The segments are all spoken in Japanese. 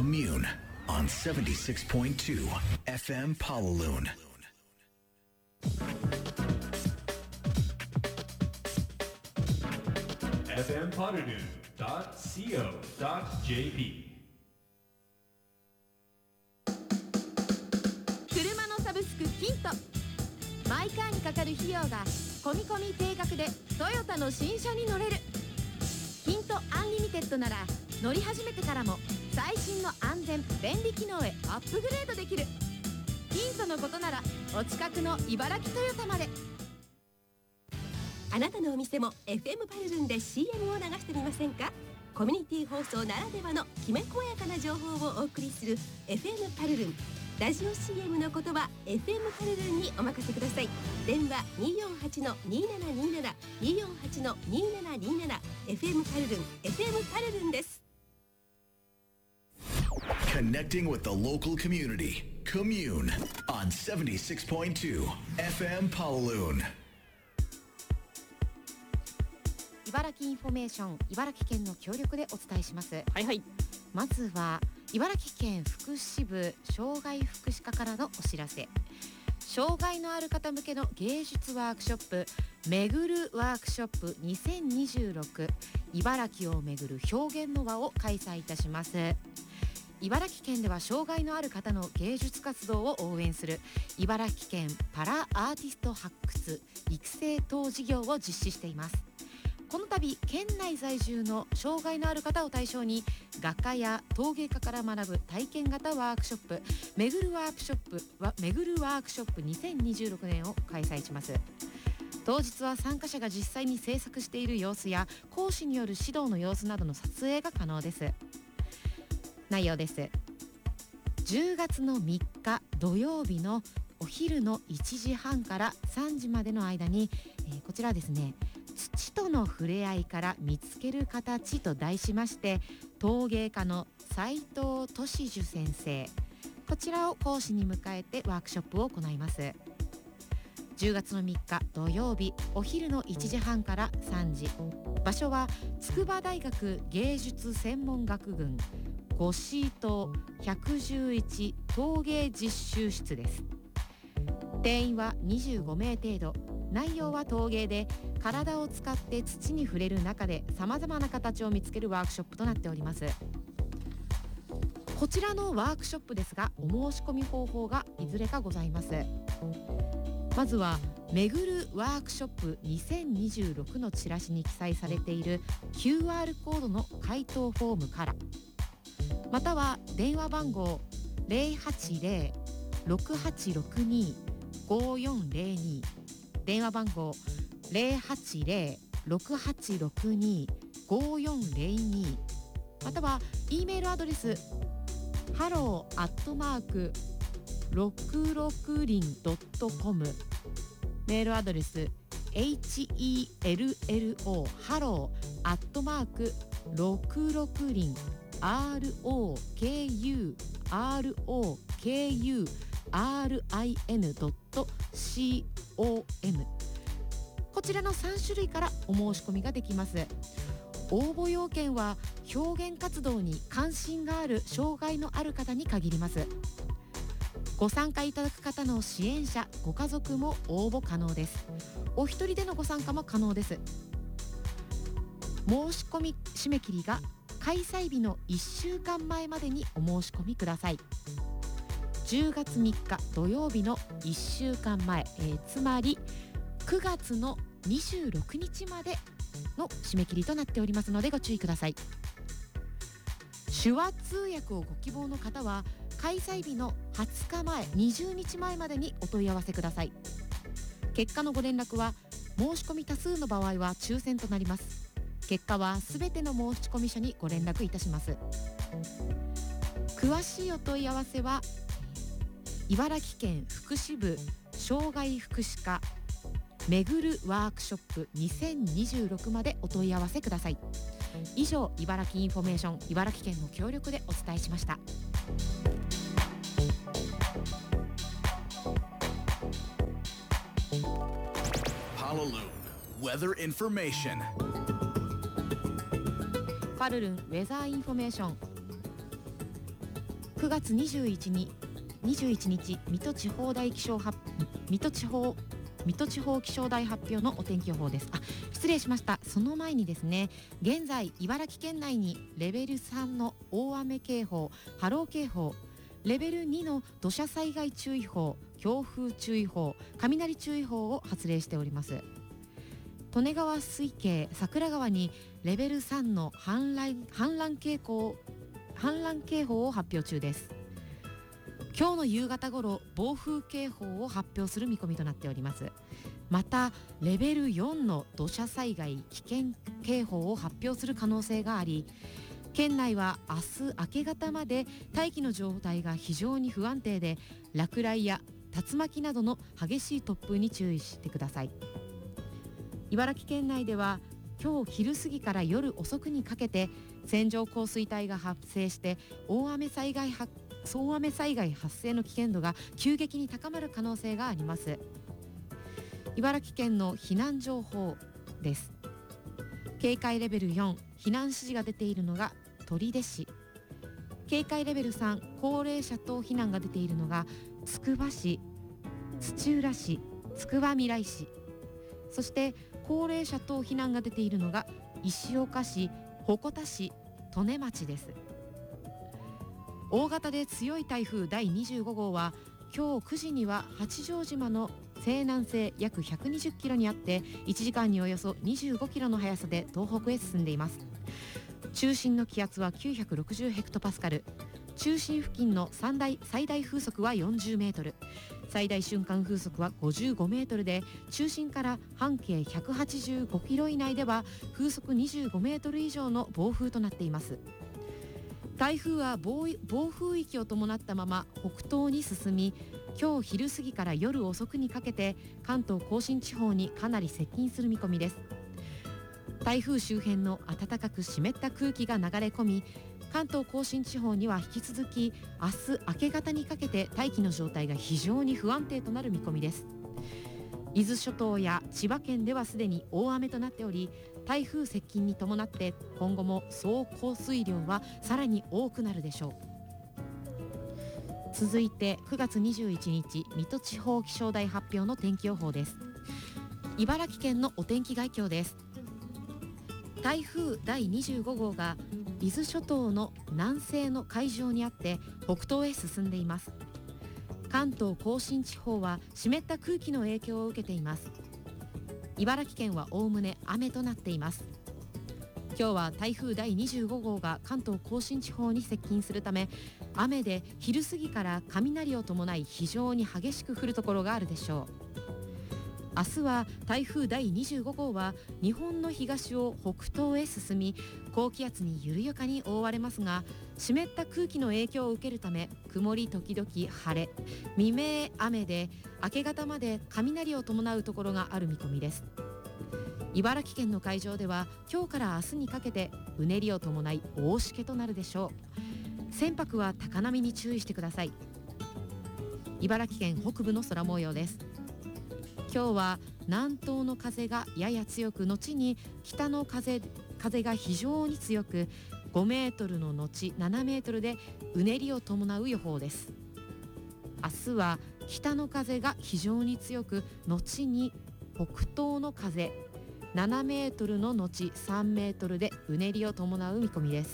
Commune on 76.2 FM Palaloon. fmpalaloon.co.jp 車のサブスクキント。マイカーにかかる費用が込み込み定額でトヨタの新車に乗れる。キントアンリミテッドなら乗り始めてからも最新の安全便利機能へアップグレードできる。キントのことならお近くの茨城トヨタまで。 あなたのお店も FM パルルンで CM を流してみませんか？コミュニティ放送ならではのきめ細やかな情報をお送りする FM パルルン。ラジオ CM の言葉 FM パルルンにお任せください。電話 248-2727 248-2727 FM パルルン FM パルルンです。 Connecting with the local community. Commune on 76.2 FM Palaloon. 茨城インフォメーション、茨城県の協力でお伝えします。 はいはい。 まずは茨城県福祉部障害福祉課からのお知らせ。障害のある方向けの芸術ワークショップめぐるワークショップ2026茨城をめぐる表現の輪を開催いたします。茨城県では障害のある方の芸術活動を応援する茨城県パラアーティスト発掘育成等事業を実施しています。この度県内在住の障害のある方を対象に画家や陶芸家から学ぶ体験型ワークショップめぐるワークショップ2026年を開催します。当日は参加者が実際に制作している様子や講師による指導の様子などの撮影が可能です。内容です。10月の3日土曜日のお昼の1時半から3時までの間に、こちらですね、土との触れ合いから見つける形と題しまして、陶芸家の斉藤俊樹先生、こちらを講師に迎えてワークショップを行います。10月の3日土曜日お昼の1時半から3時、場所は筑波大学芸術専門学群五シート111陶芸実習室です。定員は25名程度。内容は陶芸で体を使って土に触れる中でさまざまな形を見つけるワークショップとなっております。こちらのワークショップですが、お申し込み方法がいずれかございます。まずはめぐるワークショップ2026のチラシに記載されている QR コードの回答フォームから、または電話番号 080-6862-5402 電話番号 080-6862-5402 または E メールアドレス hello@66rin.com メールアドレス hello@ROKUROKURIN.com こちらの3種類からお申し込みができます。応募要件は表現活動に関心がある障害のある方に限ります。ご参加いただく方の支援者、ご家族も応募可能です。お一人でのご参加も可能です。申し込み締め切りが開催日の1週間前までにお申し込みください。10月3日土曜日の1週間前、つまり9月の26日までの締め切りとなっておりますのでご注意ください。手話通訳をご希望の方は開催日の20日前、20日前までにお問い合わせください。結果のご連絡は申し込み多数の場合は抽選となります。結果はすべての申し込み者にご連絡いたします。詳しいお問い合わせは茨城県福祉部障害福祉課めぐるワークショップ2026までお問い合わせください。以上、茨城インフォメーション茨城県の協力でお伝えしました。 Palaloon Weather Information。 パルルンウェザーインフォメーション。 9月21日水戸地方気象台発表のお天気予報です。失礼しました。その前にですね、現在茨城県内にレベル3の大雨警報、波浪警報、レベル2の土砂災害注意報、強風注意報、雷注意報を発令しております。利根川水系桜川にレベル3の氾濫警報を発表中です。今日の夕方頃暴風警報を発表する見込みとなっております。またレベル4の土砂災害危険警報を発表する可能性があり、県内は明日明け方まで大気の状態が非常に不安定で、落雷や竜巻などの激しい突風に注意してください。茨城県内では今日昼過ぎから夜遅くにかけて線状降水帯が発生して大雨災害発生の危険度が急激に高まる可能性があります。茨城県の避難情報です。警戒レベル4、避難指示が出ているのが取手市。警戒レベル3、高齢者等避難が出ているのがつくば市、土浦市、つくばみらい市。そして高齢者等避難が出ているのが石岡市、鉾田市、利根町です。大型で強い台風第25号は今日9時には八丈島の西南西約120キロにあって、1時間におよそ25キロの速さで東北へ進んでいます。中心の気圧は960ヘクトパスカル、中心付近の最大風速は40メートル、最大瞬間風速は55メートルで、中心から半径185キロ以内では風速25メートル以上の暴風となっています。台風は暴風域を伴ったまま北東に進み、今日昼過ぎから夜遅くにかけて関東甲信地方にかなり接近する見込みです。台風周辺の暖かく湿った空気が流れ込み、関東甲信地方には引き続き明日明け方にかけて大気の状態が非常に不安定となる見込みです。伊豆諸島や千葉県ではすでに大雨となっており、台風接近に伴って今後も総降水量はさらに多くなるでしょう。続いて9月21日水戸地方気象台発表の天気予報です。茨城県のお天気概況です。台風第25号が伊豆諸島の南西の海上にあって北東へ進んでいます。関東甲信地方は湿った空気の影響を受けています。茨城県はおおむね雨となっています。今日は台風第25号が関東甲信地方に接近するため、雨で昼過ぎから雷を伴い非常に激しく降るところがあるでしょう。明日は台風第25号は日本の東を北東へ進み、高気圧に緩やかに覆われますが、湿った空気の影響を受けるため曇り時々晴れ、未明雨で明け方まで雷を伴うところがある見込みです。茨城県の海上では今日から明日にかけてうねりを伴い大しけとなるでしょう。船舶は高波に注意してください。茨城県北部の空模様です。今日は南東の風がやや強く、後に北の風が非常に強く、5メートルの後7メートルでうねりを伴う予報です。明日は北の風が非常に強く、後に北東の風7メートルの後3メートルでうねりを伴う見込みです。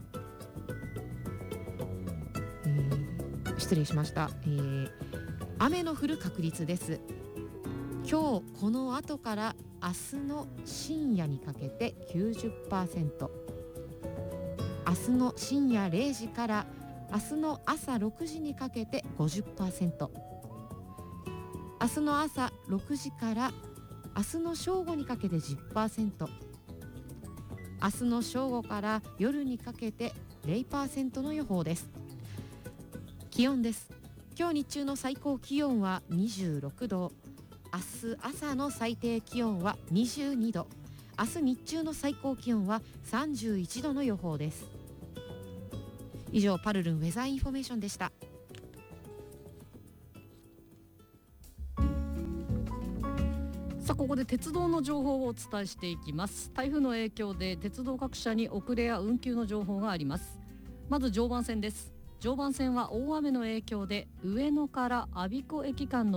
失礼しました。雨の降る確率です。今日この後から明日の深夜にかけて 90%、 明日の深夜0時から明日の朝6時にかけて 50%、 明日の朝6時から明日の正午にかけて 10%、 明日の正午から夜にかけて 0% の予報です。気温です。今日日中の最高気温は26度、明日朝の最低気温は22度、明日日中の最高気温は31度の予報です。以上、パルルンウェザーインフォメーションでした。 さあ、ここで鉄道の情報をお伝えしていきます。台風の影響で鉄道各社に遅れや運休の情報があります。まず常磐線です。 常磐線は大雨の影響で上野から我孫子駅間の